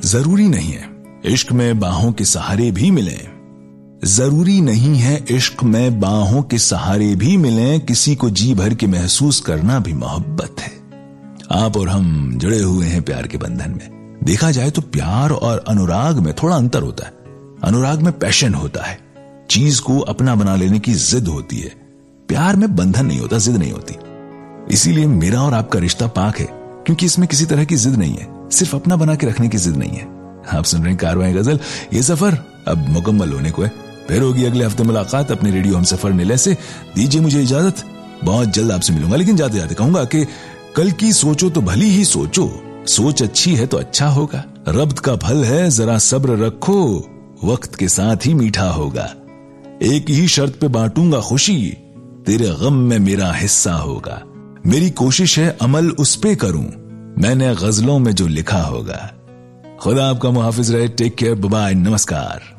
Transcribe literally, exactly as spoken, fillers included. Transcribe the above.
जरूरी नहीं है इश्क में बाहों के सहारे भी मिले, जरूरी नहीं है इश्क में बाहों के सहारे भी मिले, किसी को जी भर के महसूस करना भी मोहब्बत है। आप और हम जुड़े हुए हैं प्यार के बंधन में। देखा जाए तो प्यार और अनुराग में थोड़ा अंतर होता है। अनुराग में पैशन होता है, चीज को अपना बना लेने की जिद होती है। प्यार में बंधन नहीं होता, जिद नहीं होती। इसीलिए मेरा और आपका रिश्ता पाक है, क्योंकि इसमें किसी तरह की जिद नहीं है, सिर्फ अपना बना के रखने की जिद नहीं है। आप सुन रहे हैं कारवां गजल। ये सफर अब मुकम्मल होने को है, फिर होगी अगले हफ्ते मुलाकात अपने रेडियो हम सफर नीले से। दीजिए मुझे इजाजत, बहुत जल्द आपसे मिलूंगा। लेकिन जाते जाते कहूंगा कि कल की सोचो तो भली ही सोचो, सोच अच्छी है तो अच्छा होगा। रब्त का फल है, जरा सब्र रखो, वक्त के साथ ही मीठा होगा। एक ही शर्त पे बांटूंगा खुशी, तेरे गम में मेरा हिस्सा होगा। मेरी कोशिश है अमल उस पे करूं, मैंने गजलों में जो लिखा होगा। खुदा आपका मुहाफिज रहे। टेक केयर, बाय, नमस्कार।